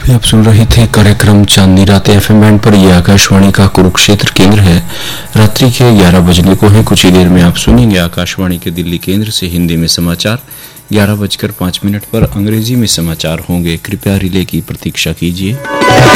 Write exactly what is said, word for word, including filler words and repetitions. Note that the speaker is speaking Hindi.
आप सुन रहे थे कार्यक्रम चांदनी रातें एफएम बैंड पर। यह आकाशवाणी का कुरुक्षेत्र केंद्र है। रात्रि के ग्यारह बजने को है। कुछ ही देर में आप सुनेंगे आकाशवाणी के दिल्ली केंद्र से हिंदी में समाचार। ग्यारह बजकर पाँच मिनट पर अंग्रेजी में समाचार होंगे। कृपया रिले की प्रतीक्षा कीजिए।